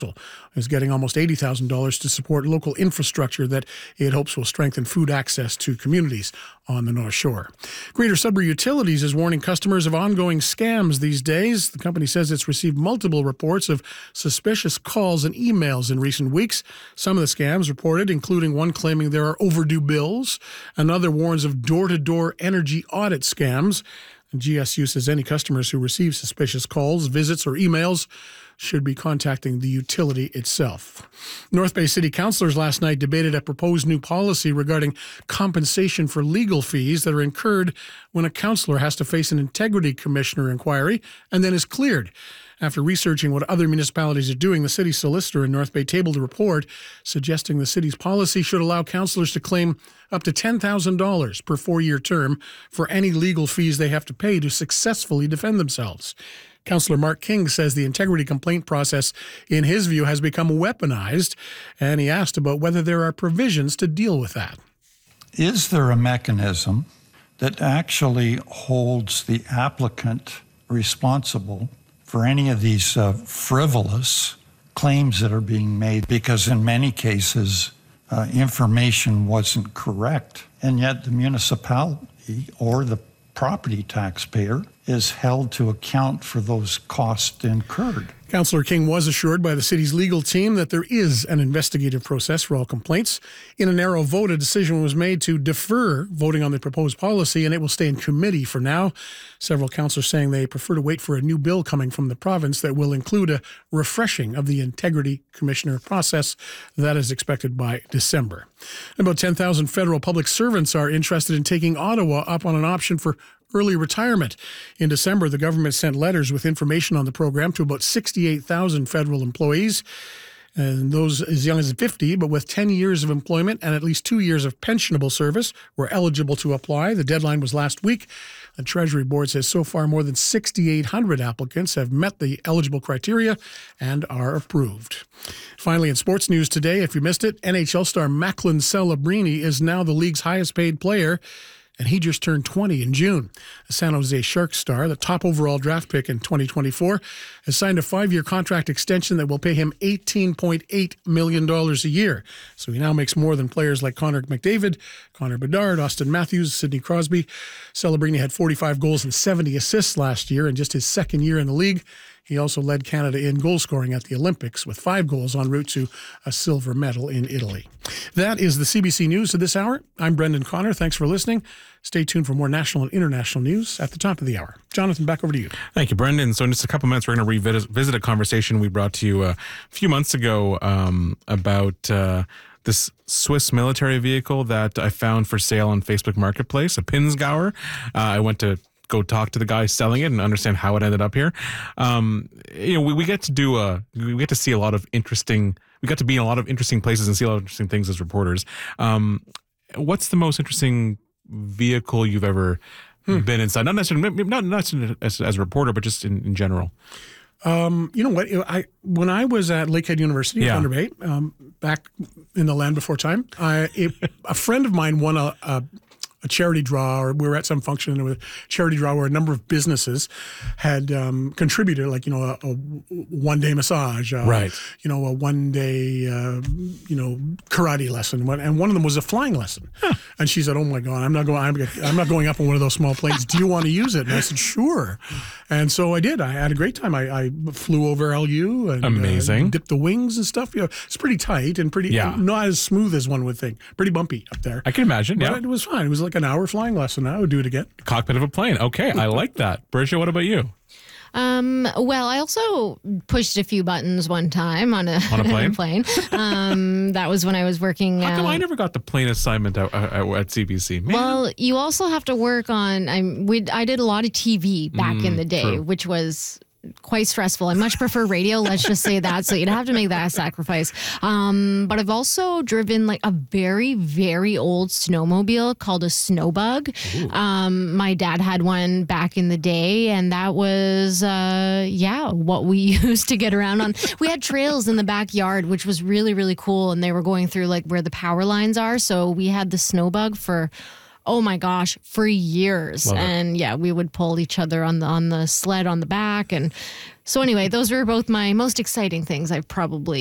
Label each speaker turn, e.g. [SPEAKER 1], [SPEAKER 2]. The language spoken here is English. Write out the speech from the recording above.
[SPEAKER 1] is getting almost $80,000 to support local infrastructure that it hopes will strengthen food access to communities on the North Shore. Greater Sudbury Utilities is warning customers of ongoing scams these days. The company says it's received multiple reports of suspicious calls and emails in recent weeks. Some of the scams reported, including one claiming there are overdue bills. Another warns of door-to-door energy audit scams. And GSU says any customers who receive suspicious calls, visits, or emails should be contacting the utility itself. North Bay City councillors last night debated a proposed new policy regarding compensation for legal fees that are incurred when a councillor has to face an integrity commissioner inquiry and then is cleared. After researching what other municipalities are doing, the city solicitor in North Bay tabled a report suggesting the city's policy should allow councillors to claim up to $10,000 per 4-year term for any legal fees they have to pay to successfully defend themselves. Councillor Mark King says the integrity complaint process, in his view, has become weaponized, and he asked about whether there are provisions to deal with that.
[SPEAKER 2] Is there a mechanism that actually holds the applicant responsible for any of these frivolous claims that are being made? Because in many cases, information wasn't correct, and yet the municipality or the property taxpayer is held to account for those costs incurred.
[SPEAKER 1] Councillor King was assured by the city's legal team that there is an investigative process for all complaints. In a narrow vote, a decision was made to defer voting on the proposed policy, and it will stay in committee for now. Several councillors saying they prefer to wait for a new bill coming from the province that will include a refreshing of the integrity commissioner process. That is expected by December. About 10,000 federal public servants are interested in taking Ottawa up on an option for early retirement. In December, the government sent letters with information on the program to about 68,000 federal employees, and those as young as 50, but with 10 years of employment and at least 2 years of pensionable service were eligible to apply. The deadline was last week. The Treasury Board says so far more than 6,800 applicants have met the eligible criteria and are approved. Finally, in sports news today, if you missed it, NHL star Macklin Celebrini is now the league's highest paid player, and he just turned 20 in June. The San Jose Sharks star, the top overall draft pick in 2024, has signed a 5-year contract extension that will pay him $18.8 million a year. So he now makes more than players like Connor McDavid, Connor Bedard, Austin Matthews, Sidney Crosby. Celebrini had 45 goals and 70 assists last year in just his second year in the league. He also led Canada in goal scoring at the Olympics with 5 goals en route to a silver medal in Italy. That is the CBC News of this hour. I'm Brendan Connor. Thanks for listening. Stay tuned for more national and international news at the top of the hour. Jonathan, back over to you.
[SPEAKER 3] Thank you, Brendan. So in just a couple minutes, we're going to revisit a conversation we brought to you a few months ago about this Swiss military vehicle that I found for sale on Facebook Marketplace, a Pinzgauer. I went to go talk to the guy selling it and understand how it ended up here. We get to see a lot of interesting. We got to be in a lot of interesting places and see a lot of interesting things as reporters. What's the most interesting vehicle you've ever been inside? Not necessarily as a reporter, but just in general.
[SPEAKER 1] You know what? When I was at Lakehead University in Thunder Bay, back in the land before time, a friend of mine won a charity draw, or we were at some function and it was a charity draw where a number of businesses had contributed, like, a one-day massage,
[SPEAKER 3] right?
[SPEAKER 1] A one-day, karate lesson, and one of them was a flying lesson. Huh. And she said, "Oh my God, I'm not going up on one of those small planes. Do you want to use it?" And I said, "Sure." And so I did. I had a great time. I flew over LU and
[SPEAKER 3] amazing,
[SPEAKER 1] dipped the wings and stuff. It's pretty tight and pretty not as smooth as one would think. Pretty bumpy up there.
[SPEAKER 3] I can imagine.
[SPEAKER 1] But it was fine. It was like an hour flying lesson. I would do it again.
[SPEAKER 3] Cockpit of a plane. Okay, I like that. Brisha, what about you?
[SPEAKER 4] Well, I also pushed a few buttons one time on a plane. That was when I was working.
[SPEAKER 3] How come I never got the plane assignment at CBC? Man.
[SPEAKER 4] Well, you also have to work on. I did a lot of TV back in the day,
[SPEAKER 3] true.
[SPEAKER 4] Which was quite stressful. I much prefer radio. Let's just say that. So you'd have to make that sacrifice. But I've also driven like a very, very old snowmobile called a Snowbug. My dad had one back in the day, and that was, what we used to get around on. We had trails in the backyard, which was really, really cool. And they were going through like where the power lines are. So we had the Snowbug for Oh my gosh, for years.
[SPEAKER 3] Love it.
[SPEAKER 4] And yeah, we would pull each other on the sled on the back. And so anyway, those were both my most exciting things I've probably